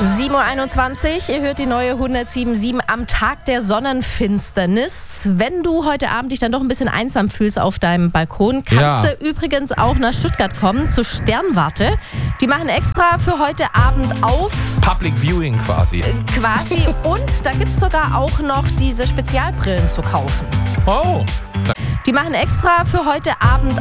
7:21 Uhr, ihr hört die neue 107.7 am Tag der Sonnenfinsternis. Wenn du heute Abend dich dann doch ein bisschen einsam fühlst auf deinem Balkon, kannst du übrigens auch nach Stuttgart kommen, zur Sternwarte. Die machen extra für heute Abend auf. Public Viewing quasi. Und da gibt es sogar auch noch diese Spezialbrillen zu kaufen. Oh. Die machen extra für heute Abend